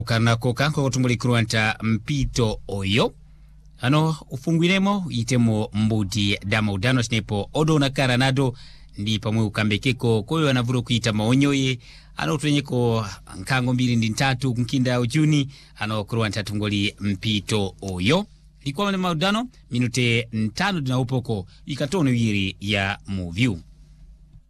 Kanako kanko tumulikurwanta mpito oyo ano ufungwiremo itemo mbudi dama udano snepo odo na karanado ndi pamwe ukambekeko koyo anavuro kuita maonyoye ano tuwenyeko nkango mbili ndi ntatu kunkinda ujuni ano kurwanta tungoli mpito oyo likuwa maudano minute ntano dina upoko ikatono yiri ya movie.